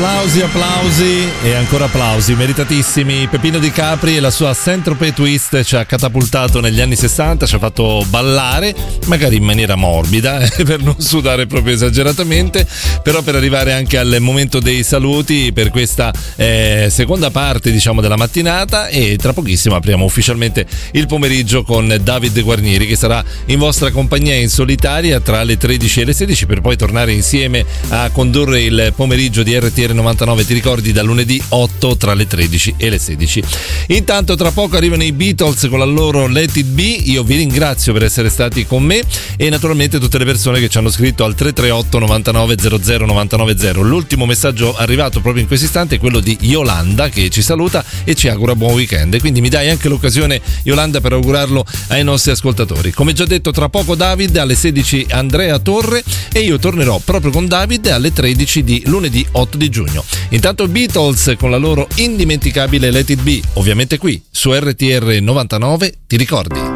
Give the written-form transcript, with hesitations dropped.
Applausi e ancora applausi meritatissimi. Peppino Di Capri e la sua Saint-Tropez Twist ci ha catapultato negli anni 60, ci ha fatto ballare, magari in maniera morbida, per non sudare proprio esageratamente, però per arrivare anche al momento dei saluti per questa seconda parte, diciamo, della mattinata, e tra pochissimo apriamo ufficialmente il pomeriggio con David Guarnieri, che sarà in vostra compagnia in solitaria tra le 13 e le 16, per poi tornare insieme a condurre il pomeriggio di RTR 99, ti ricordi, da lunedì 8 tra le 13 e le 16. Intanto tra poco arrivano i Beatles con la loro Let It Be. Io vi ringrazio per essere stati con me e naturalmente tutte le persone che ci hanno scritto al 338 99 00 990. L'ultimo messaggio arrivato proprio in questo istante è quello di Yolanda, che ci saluta e ci augura buon weekend, quindi mi dai anche l'occasione, Yolanda, per augurarlo ai nostri ascoltatori. Come già detto, tra poco David, alle 16 Andrea Torre, e io tornerò proprio con David alle 13 di lunedì 8 di giugno. Intanto Beatles con la loro indimenticabile Let It Be, ovviamente qui su RTR 99, ti ricordi?